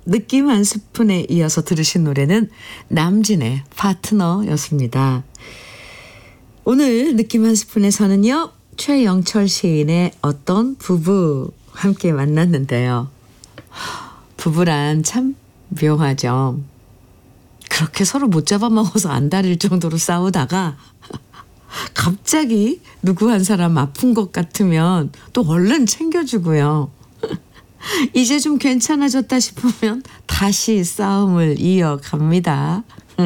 느낌 한 스푼에 이어서 들으신 노래는 남진의 파트너였습니다. 오늘 느낌 한 스푼에서는요. 최영철 시인의 어떤 부부 함께 만났는데요. 부부란 참 묘하죠. 그렇게 서로 못 잡아먹어서 안달일 정도로 싸우다가 갑자기 누구 한 사람 아픈 것 같으면 또 얼른 챙겨주고요. 이제 좀 괜찮아졌다 싶으면 다시 싸움을 이어갑니다.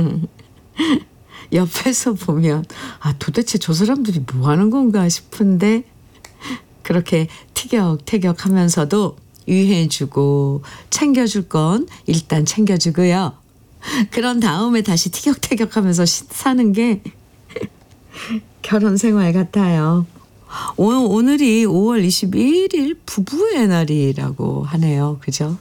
옆에서 보면 도대체 저 사람들이 뭐 하는 건가 싶은데 그렇게 티격태격하면서도 유해주고 챙겨줄 건 일단 챙겨주고요. 그런 다음에 다시 티격태격하면서 사는 게 결혼 생활 같아요. 오늘이 5월 21일 부부의 날이라고 하네요. 그죠?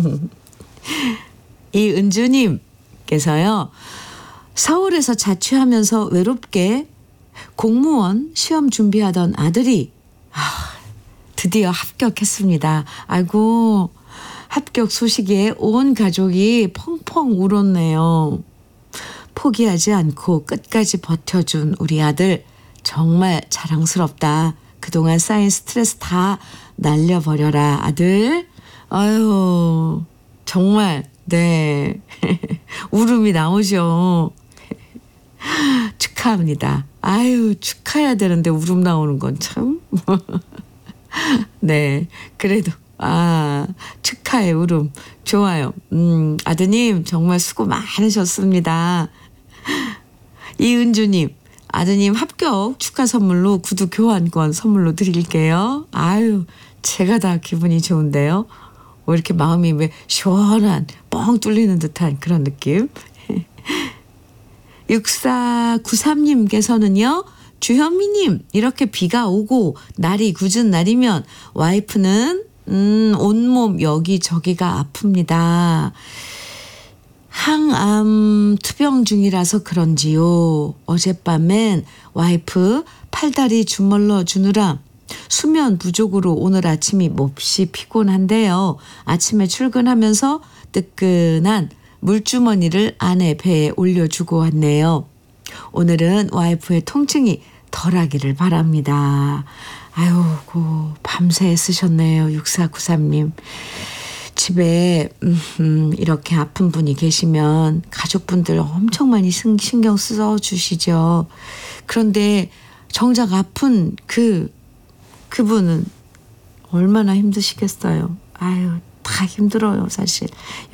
이은주님께서요. 서울에서 자취하면서 외롭게 공무원 시험 준비하던 아들이 드디어 합격했습니다. 아이고 합격 소식에 온 가족이 펑펑 울었네요. 포기하지 않고 끝까지 버텨준 우리 아들 정말 자랑스럽다. 그동안 쌓인 스트레스 다 날려버려라 아들. 아유 정말 네 울음이 나오죠. 축하합니다. 아유 축하해야 되는데 울음 나오는 건 참. 네 그래도 축하의 울음 좋아요. 아드님 정말 수고 많으셨습니다. 이은주님 아드님 합격 축하 선물로 구두 교환권 선물로 드릴게요. 아유 제가 다 기분이 좋은데요. 왜 이렇게 마음이 왜 시원한 뻥 뚫리는 듯한 그런 느낌. 6493님께서는요. 주현미님 이렇게 비가 오고 날이 굳은 날이면 와이프는 온몸 여기저기가 아픕니다. 항암 투병 중이라서 그런지요. 어젯밤엔 와이프 팔다리 주물러 주느라 수면 부족으로 오늘 아침이 몹시 피곤한데요. 아침에 출근하면서 뜨끈한 물주머니를 아내 배에 올려주고 왔네요. 오늘은 와이프의 통증이 덜하기를 바랍니다. 아유, 밤새 쓰셨네요. 6493님. 집에 이렇게 아픈 분이 계시면 가족분들 엄청 많이 신경 써주시죠. 그런데 정작 아픈 그분은 얼마나 힘드시겠어요. 아유 다 힘들어요 사실.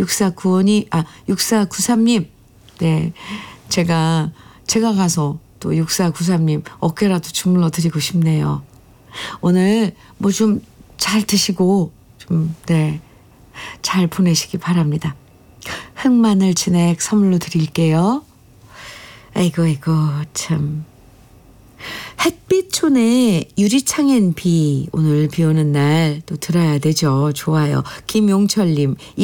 6493님 네 제가 가서 또 6493님 어깨라도 주물러 드리고 싶네요. 오늘 뭐 좀 잘 드시고 좀 잘 보내시기 바랍니다. 흑마늘 진액 선물로 드릴게요. 아이고 참. 햇빛촌의 유리창엔 비 오늘 비 오는 날 또 들어야 되죠. 좋아요. 김용철님